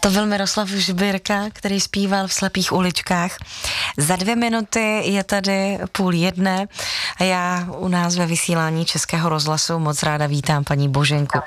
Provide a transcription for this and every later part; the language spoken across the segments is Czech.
To byl Miroslav Žbírka, který zpíval v Slepých uličkách. Za 2 minuty je tady 12:30 a já u nás ve vysílání Českého rozhlasu moc ráda vítám paní Boženku.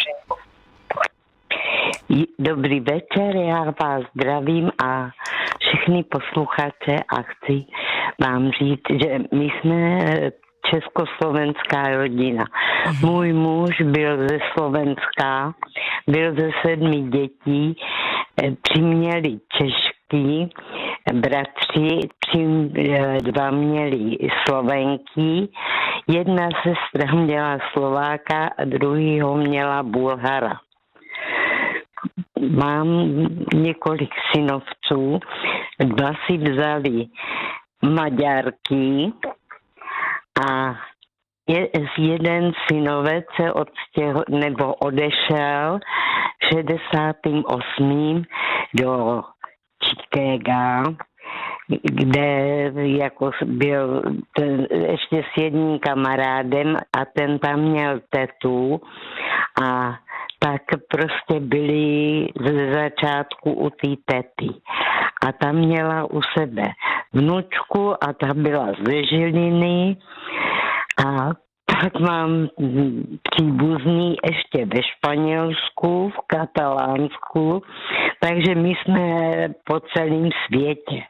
Dobrý večer, já vás zdravím a všechny posluchače a chci vám říct, že my jsme československá rodina. Můj muž byl ze Slovenska, byl ze 7 dětí, 3 měli Češky, bratři, 2 měli Slovenky, jedna sestra měla Slováka a druhýho měla Bulhara. Mám několik synovců, 2 si vzali Maďarky a jeden synovec se odešel v 68. do Chicaga, kde jako byl ještě s jedním kamarádem a ten tam měl tetu a tak prostě byli ze začátku u té tety. A ta měla u sebe vnučku a ta byla ze Žiliny a tak mám příbuzný ještě ve Španělsku, v Katalánsku, takže my jsme po celém světě.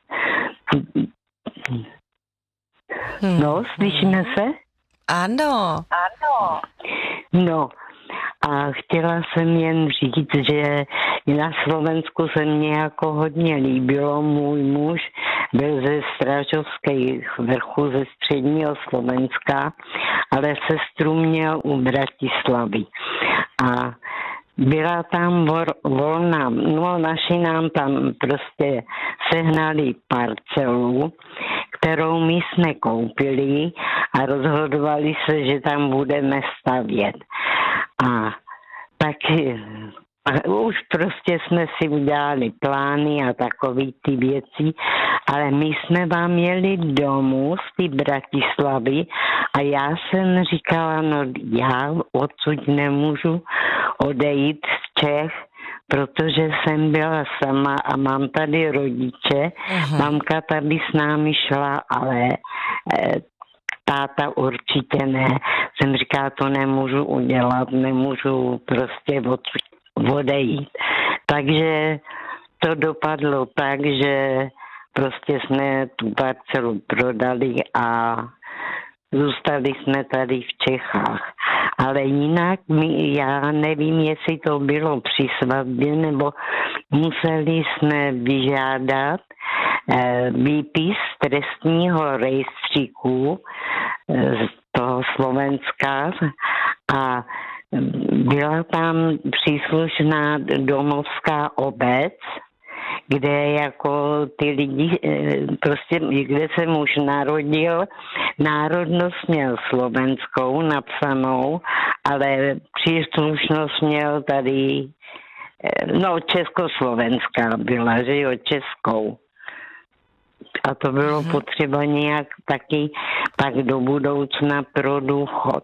No, slyšíme se? Ano. No, a chtěla jsem jen říct, že na Slovensku se mně jako hodně líbilo. Můj muž byl ze Strážovských vrchů, ze středního Slovenska, ale sestru měl u Bratislavy. A byla tam volná, no naši nám tam prostě sehnali parcelu, kterou my jsme koupili a rozhodovali se, že tam budeme stavět. A taky už prostě jsme si udělali plány a takový ty věci, ale my jsme vám jeli domů z té Bratislavy a já jsem říkala, no já odsud nemůžu odejít z Čech, protože jsem byla sama a mám tady rodiče. Mamka tady s námi šla, ale táta určitě ne. Jsem říkala, to nemůžu udělat, nemůžu prostě odejít. Takže to dopadlo tak, že prostě jsme tu parcelu prodali a zůstali jsme tady v Čechách. Ale jinak já nevím, jestli to bylo při svatbě, nebo museli jsme vyžádat výpis trestního rejstříku z toho Slovenska a byla tam příslušná domovská obec, kde jako ty lidi, prostě kde se muž narodil, národnost měl slovenskou napsanou, ale příslušnost měl tady, no československá byla, že jo, českou. A to bylo potřeba nějak taky pak do budoucna pro důchod.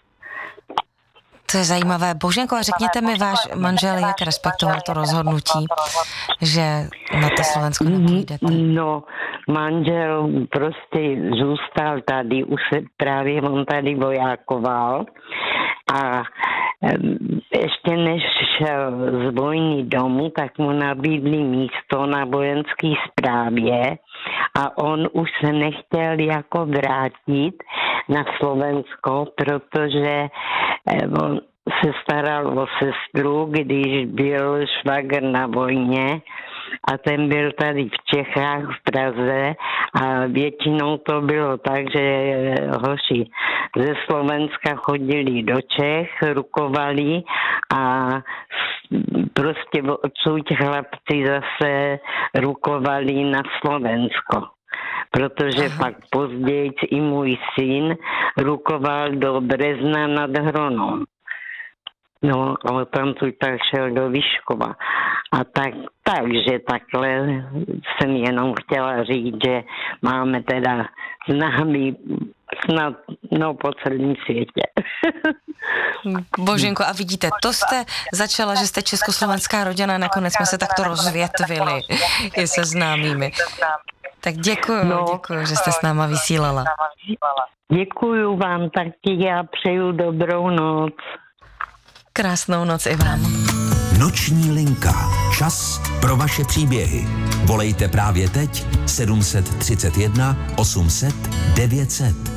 To je zajímavé. Boženko, a řekněte mi, váš manžel, jak respektoval to rozhodnutí, že na to Slovensko nepůjdete? No, manžel prostě zůstal tady, už se právě on tady vojákoval a ještě než šel z vojny domů, tak mu nabídli místo na vojenské správě a on už se nechtěl jako vrátit na Slovensko, protože on se staral o sestru, když byl švagr na vojně a ten byl tady v Čechách, v Praze a většinou to bylo tak, že hoši ze Slovenska chodili do Čech, rukovali a prostě odsud chlapci zase rukovali na Slovensko. Protože pak později i můj syn rukoval do Brezna nad Hronom. No a odtamtud tak šel do Vyškova. A takže takhle jsem jenom chtěla říct, že máme teda známý snad po celém světě. Boženko, a vidíte, to jste začala, že jste československá rodina, nakonec jsme se takto rozvětvili i se známými. Tak děkuju, že jste s náma vysílala. Děkuju vám taky a přeju dobrou noc. Krásnou noc i vám. Noční linka. Čas pro vaše příběhy. Volejte právě teď 731 800 900.